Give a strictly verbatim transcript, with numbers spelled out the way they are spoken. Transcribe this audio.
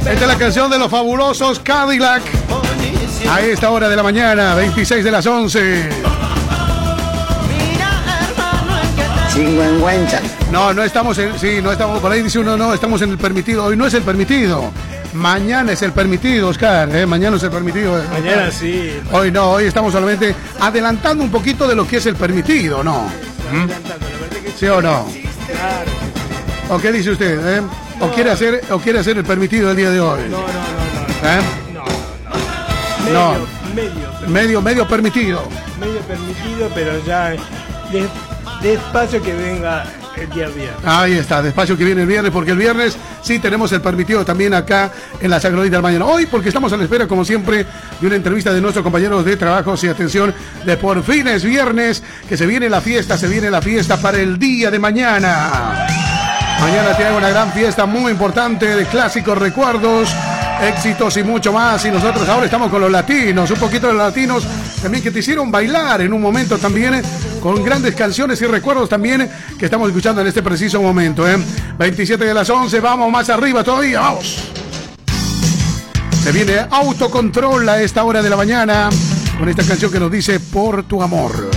Esta es la canción de los fabulosos Cadillac. A esta hora de la mañana, veintiséis de las once. Cincuenta. No, no estamos en... Sí, no estamos... Por ahí dice uno, no, estamos en el permitido. Hoy no es el permitido. Mañana es el permitido, Oscar. ¿eh? Mañana es el permitido. Eh. Mañana sí. Hoy no, hoy estamos solamente adelantando un poquito de lo que es el permitido, ¿no? ¿Mm? ¿Sí o no? Claro. ¿O qué dice usted? Eh? ¿O, no. quiere hacer, ¿O quiere hacer el permitido el día de hoy? No, no, no, no. ¿Eh? No, no, no. No. Medio, medio. Medio, medio permitido. Medio permitido, pero ya des, despacio que venga el día viernes. Ahí está, despacio que viene el viernes, porque el viernes sí tenemos el permitido también acá en la Sagrada del Mañana. Hoy, porque estamos a la espera, como siempre, de una entrevista de nuestros compañeros de trabajo. Y atención, de por fin es viernes, que se viene la fiesta, se viene la fiesta para el día de mañana. Mañana tiene una gran fiesta muy importante de clásicos recuerdos, éxitos y mucho más. Y nosotros ahora estamos con los latinos, un poquito de los latinos también que te hicieron bailar en un momento también, con grandes canciones y recuerdos también que estamos escuchando en este preciso momento. ¿eh? veintisiete de las once, vamos más arriba todavía, vamos. Se viene Autocontrol a esta hora de la mañana con esta canción que nos dice Por tu amor.